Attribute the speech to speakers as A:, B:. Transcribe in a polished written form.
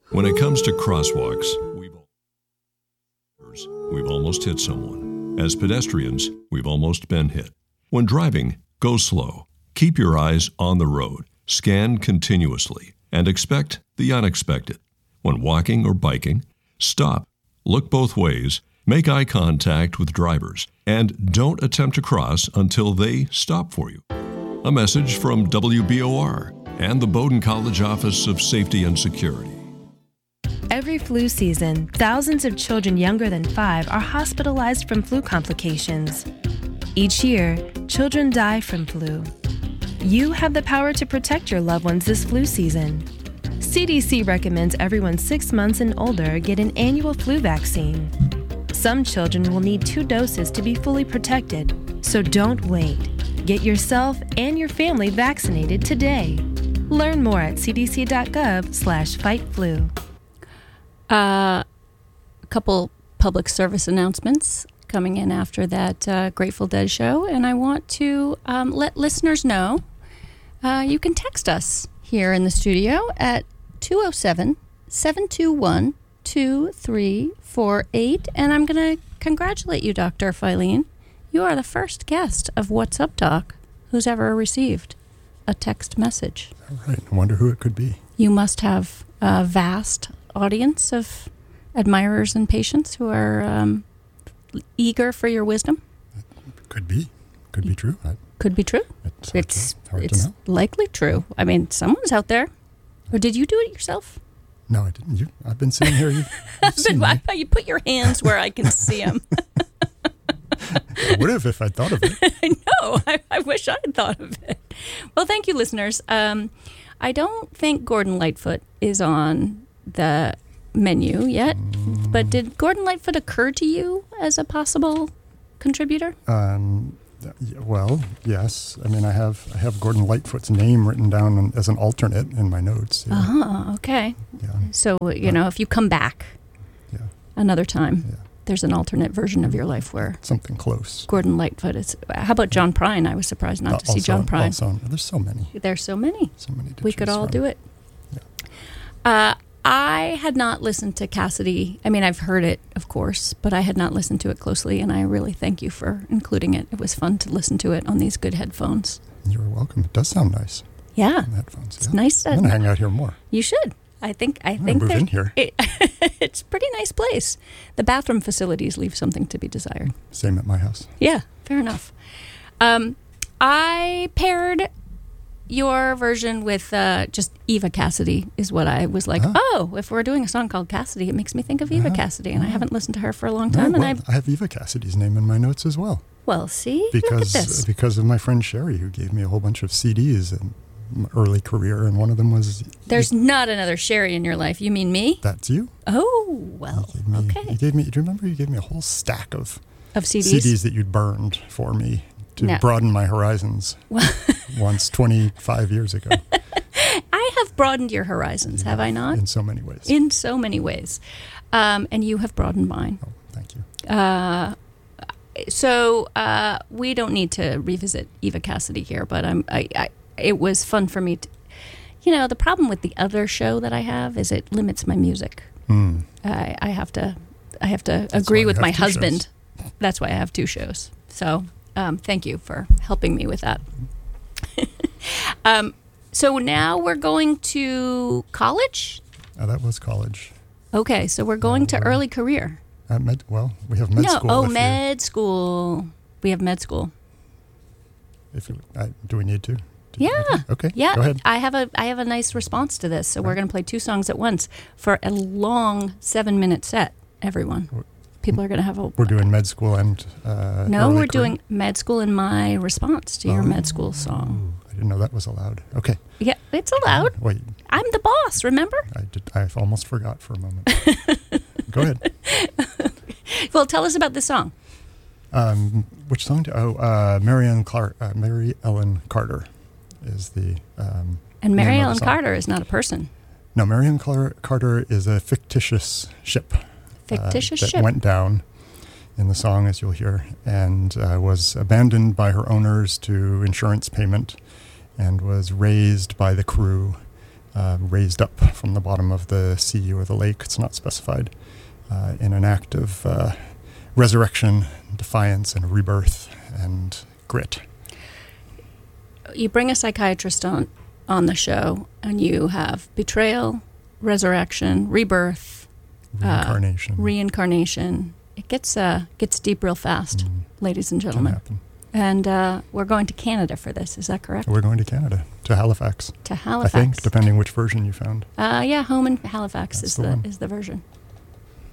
A: When it comes to crosswalks, we've almost hit someone. As pedestrians, we've almost been hit. When driving, go slow. Keep your eyes on the road. Scan continuously and expect the unexpected. When walking or biking, stop, look both ways, make eye contact with drivers, and don't attempt to cross until they stop for you. A message from WBOR and the Bowdoin College Office of Safety and Security.
B: Every flu season, thousands of children younger than 5 are hospitalized from flu complications. Each year, children die from flu. You have the power to protect your loved ones this flu season. CDC recommends everyone 6 months and older get an annual flu vaccine. Some children will need 2 doses to be fully protected, so don't wait. Get yourself and your family vaccinated today. Learn more at cdc.gov/fightflu.
C: A couple public service announcements coming in after that Grateful Dead show, and I want to let listeners know you can text us here in the studio at 207-721-2348, and I'm going to congratulate you, Dr. Filene. You are the first guest of What's Up Doc who's ever received a text message.
D: All right. I wonder who it could be.
C: You must have a vast audience of admirers and patients who are eager for your wisdom.
D: Could be. Could be true.
C: Could be true.
D: It's
C: likely true. I mean, someone's out there. Or did you do it yourself?
D: No, I didn't. I've been sitting here. You've seen
C: me. You put your hands where I can see them.
D: I would have if I'd thought of it.
C: I know. I wish I had thought of it. Well, thank you, listeners. I don't think Gordon Lightfoot is on the menu yet, but did Gordon Lightfoot occur to you as a possible contributor?
D: Well, yes. I mean, I have Gordon Lightfoot's name written down as an alternate in my notes.
C: Yeah. Okay.
D: Yeah.
C: So, if you come back another time, there's an alternate version of your life where
D: something close.
C: Gordon Lightfoot is. How about John Prine? I was surprised not to see John Prine.
D: There's so many.
C: There's so many.
D: So many.
C: We could all do it.
D: Yeah.
C: I had not listened to Cassidy. I mean, I've heard it, of course, but I had not listened to it closely, and I really thank you for including it. It was fun to listen to it on these good headphones.
D: You're welcome. It does sound nice.
C: Yeah.
D: On headphones.
C: It's nice.
D: I'm going to hang out here more.
C: You should. I think
D: move in here.
C: It's a pretty nice place. The bathroom facilities leave something to be desired.
D: Same at my house.
C: Yeah, fair enough. I paired your version with just Eva Cassidy is what I was like, if we're doing a song called Cassidy, it makes me think of Eva Cassidy, and I haven't listened to her for a long time.
D: I have Eva Cassidy's name in my notes as well.
C: Well, see,
D: look at
C: this.
D: Because of my friend Sherry, who gave me a whole bunch of CDs in my early career, and one of them was...
C: There's not another Sherry in your life. You mean me?
D: That's you.
C: Oh, well, okay.
D: Do you remember you gave me a whole stack of
C: CDs?
D: CDs that you'd burned for me to broaden my horizons once 25 years ago.
C: I have broadened your horizons, have I not?
D: In so many ways.
C: In so many ways. And you have broadened mine.
D: Oh, thank you.
C: So we don't need to revisit Eva Cassidy here, but it was fun for me to... the problem with the other show that I have is it limits my music. I have to agree with my husband. That's why I have 2 shows. So... thank you for helping me with that. So now we're going to college?
D: That was college.
C: Okay, so we're going to early career.
D: We have med school.
C: Med school. We have med school.
D: Do we need to?
C: Yeah.
D: Okay.
C: Yeah.
D: Go ahead.
C: I have a nice response to this. So we're going to play 2 songs at once for a long 7-minute set, everyone. People are going to have a...
D: We're doing med school and...
C: No, we're doing med school in my response to your med school song.
D: I didn't know that was allowed. Okay.
C: Yeah, it's allowed.
D: Wait.
C: I'm the boss, remember?
D: I almost forgot for a moment. Go ahead.
C: Well, tell us about this song.
D: Which song? Mary Ellen Carter is the...
C: and Mary Ellen Carter is not a person.
D: No, Mary Ellen Carter is a fictitious ship. That went down in the song, as you'll hear, and was abandoned by her owners to insurance payment and was raised by the crew raised up from the bottom of the sea or the lake, it's not specified, in an act of resurrection, defiance, and rebirth, and grit.
C: You bring a psychiatrist on the show, and you have betrayal, resurrection, rebirth, reincarnation. It gets deep real fast, ladies and gentlemen.
D: Can happen.
C: And we're going to Canada for this. Is that correct?
D: We're going to Canada, to Halifax.
C: To Halifax.
D: I think, depending which version you found.
C: Home in Halifax
D: That's
C: is the version.